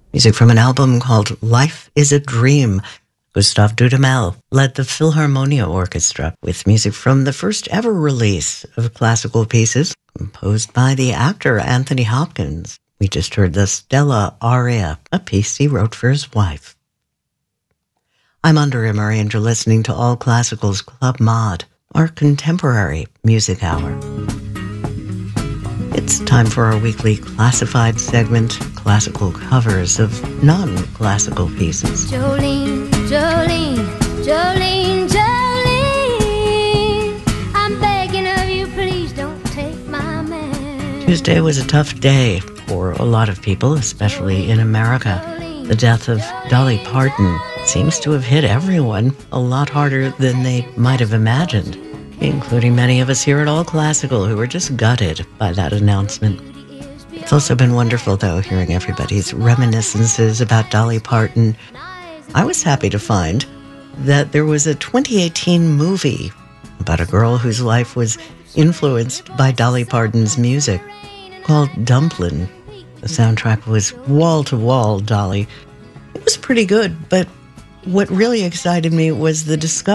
Music from an album called Life is a Dream. Gustav Dudamel led the Philharmonia Orchestra with music from the first ever release of classical pieces composed by the actor Anthony Hopkins. We just heard the Stella aria, a piece he wrote for his wife. I'm Andrea Murray, and you're listening to All Classical's Club Mod, our contemporary music hour. It's time for our weekly classified segment, classical covers of non-classical pieces. Jolene, Jolene, Jolene, Jolene, I'm begging of you, please don't take my man. Tuesday was a tough day for a lot of people, especially in America. The death of Dolly Parton seems to have hit everyone a lot harder than they might have imagined, including many of us here at All Classical who were just gutted by that announcement. It's also been wonderful, though, hearing everybody's reminiscences about Dolly Parton. I was happy to find that there was a 2018 movie about a girl whose life was influenced by Dolly Parton's music called Dumplin'. The soundtrack was wall-to-wall Dolly. It was pretty good, but what really excited me was the discovery